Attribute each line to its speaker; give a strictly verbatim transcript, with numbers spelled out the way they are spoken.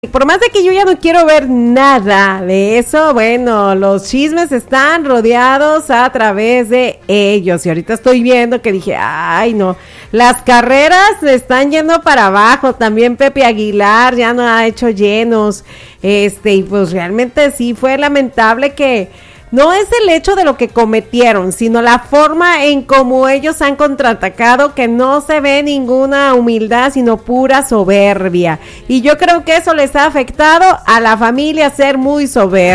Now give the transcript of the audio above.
Speaker 1: Por más de que yo ya no quiero ver nada de eso, bueno, los chismes están rodeados a través de ellos. Y ahorita estoy viendo que dije, ay no, las carreras están yendo para abajo. También Pepe Aguilar ya no ha hecho llenos. Este, y pues realmente sí fue lamentable que no es el hecho de lo que cometieron, sino la forma en cómo ellos han contraatacado, que no se ve ninguna humildad, sino pura soberbia. Y yo creo que eso les ha afectado a la familia ser muy soberbia.